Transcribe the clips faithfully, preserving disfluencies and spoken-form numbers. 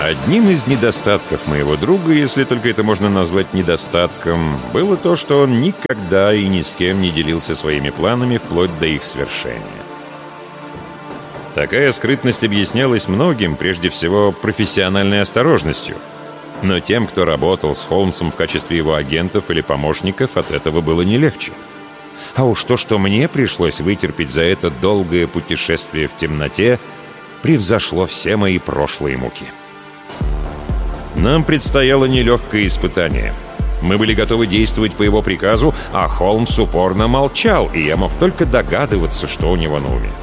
Одним из недостатков моего друга, если только это можно назвать недостатком, было то, что он никогда и ни с кем не делился своими планами вплоть до их свершения. Такая скрытность объяснялась многим, прежде всего, профессиональной осторожностью. Но тем, кто работал с Холмсом в качестве его агентов или помощников, от этого было не легче. А уж то, что мне пришлось вытерпеть за это долгое путешествие в темноте, превзошло все мои прошлые муки. Нам предстояло нелегкое испытание. Мы были готовы действовать по его приказу, а Холмс упорно молчал, и я мог только догадываться, что у него на уме.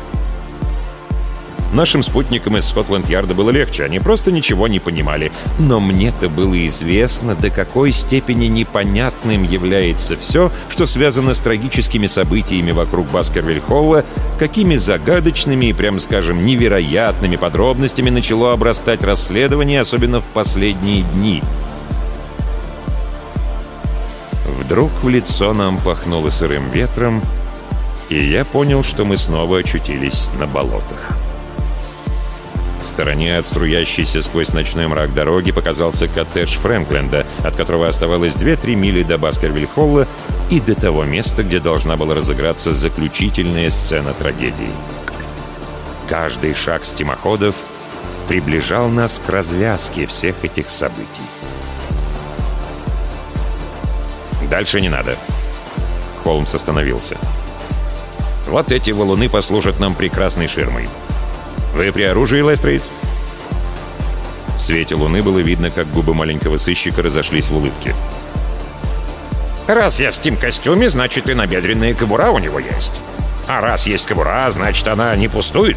Нашим спутникам из Скотланд-Ярда было легче, они просто ничего не понимали. Но мне-то было известно, до какой степени непонятным является все, что связано с трагическими событиями вокруг Баскервиль-Холла, какими загадочными и, прямо скажем, невероятными подробностями начало обрастать расследование, особенно в последние дни. Вдруг в лицо нам пахнуло сырым ветром, и я понял, что мы снова очутились на болотах. В стороне от струящейся сквозь ночной мрак дороги показался коттедж Фрэнкленда, от которого оставалось две-три мили до Баскервиль-Холла и до того места, где должна была разыграться заключительная сцена трагедии. Каждый шаг стимоходов приближал нас к развязке всех этих событий. «Дальше не надо». Холмс остановился. «Вот эти валуны послужат нам прекрасной ширмой. Вы при оружии, Лестрейд?» В свете луны было видно, как губы маленького сыщика разошлись в улыбке. «Раз я в стим-костюме, значит и набедренная кобура у него есть. А раз есть кобура, значит она не пустует».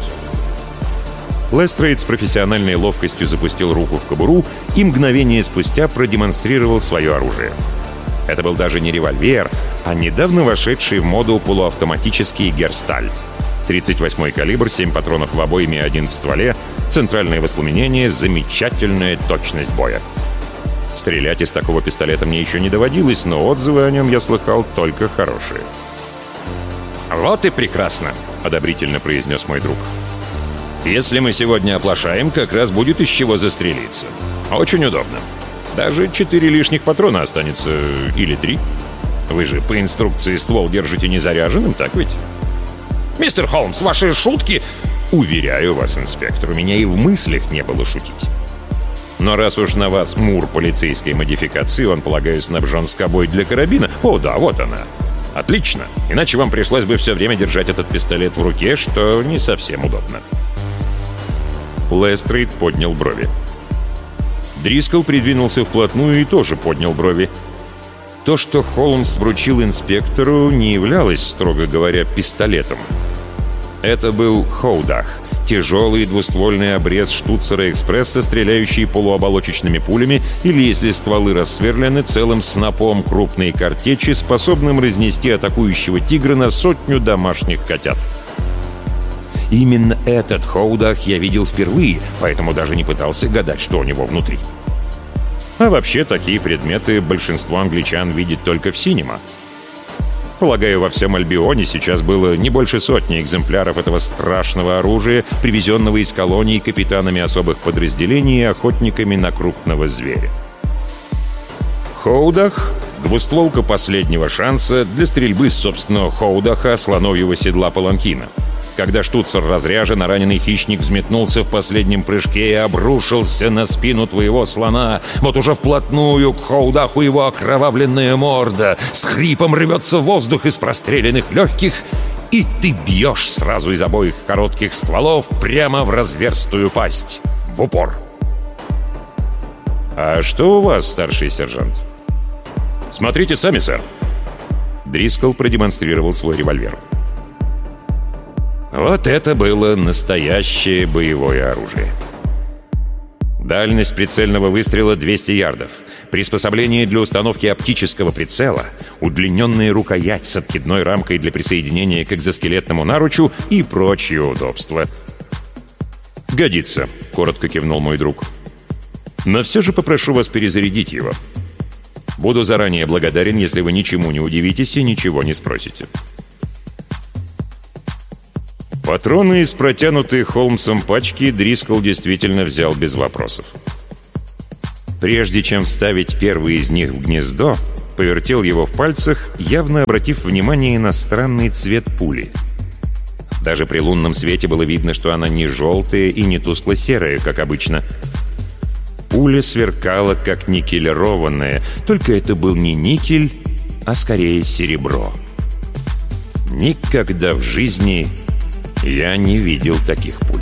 Лестрейд с профессиональной ловкостью запустил руку в кобуру и мгновение спустя продемонстрировал свое оружие. Это был даже не револьвер, а недавно вошедший в моду полуавтоматический Герсталь. тридцать восьмой калибр, семь патронов в обойме и один в стволе, центральное воспламенение, замечательная точность боя. Стрелять из такого пистолета мне еще не доводилось, но отзывы о нем я слыхал только хорошие. «Вот и прекрасно», — одобрительно произнес мой друг. «Если мы сегодня оплошаем, как раз будет из чего застрелиться. Очень удобно. Даже четыре лишних патрона останется, или три. Вы же по инструкции ствол держите незаряженным, так ведь?» «Мистер Холмс, ваши шутки...» «Уверяю вас, инспектор, у меня и в мыслях не было шутить. Но раз уж на вас Мур полицейской модификации, он, полагаю, снабжен скобой для карабина. О, да, вот она. Отлично. Иначе вам пришлось бы все время держать этот пистолет в руке, что не совсем удобно». Лестрейд поднял брови. Дрискл придвинулся вплотную и тоже поднял брови. То, что Холмс вручил инспектору, не являлось, строго говоря, пистолетом. Это был хоудах, тяжелый двуствольный обрез штуцера-экспресса, стреляющий полуоболочечными пулями, или, если стволы рассверлены, целым снопом крупной картечи, способным разнести атакующего тигра на сотню домашних котят. Именно этот хоудах я видел впервые, поэтому даже не пытался гадать, что у него внутри. А вообще, такие предметы большинство англичан видит только в синема. Полагаю, во всем Альбионе сейчас было не больше сотни экземпляров этого страшного оружия, привезенного из колоний капитанами особых подразделений и охотниками на крупного зверя. Хоудах — двустволка последнего шанса для стрельбы с собственного хоудаха, слоновьего седла паланкина. Когда штуцер разряжен, а раненый хищник взметнулся в последнем прыжке и обрушился на спину твоего слона. Вот уже вплотную к хоудаху его окровавленная морда с хрипом рвется в воздух из простреленных легких, и ты бьешь сразу из обоих коротких стволов прямо в разверстую пасть, в упор. «А что у вас, старший сержант?» «Смотрите сами, сэр». Дрискл продемонстрировал свой револьвер. Вот это было настоящее боевое оружие. Дальность прицельного выстрела двести ярдов, приспособление для установки оптического прицела, удлиненная рукоять с откидной рамкой для присоединения к экзоскелетному наручу и прочие удобства. «Годится», — коротко кивнул мой друг. «Но все же попрошу вас перезарядить его. Буду заранее благодарен, если вы ничему не удивитесь и ничего не спросите». Патроны из протянутой Холмсом пачки Дрискл действительно взял без вопросов. Прежде чем вставить первый из них в гнездо, повертел его в пальцах, явно обратив внимание на странный цвет пули. Даже при лунном свете было видно, что она не желтая и не тускло-серая, как обычно. Пуля сверкала, как никелированная, только это был не никель, а скорее серебро. Никогда в жизни я не видел таких пуль.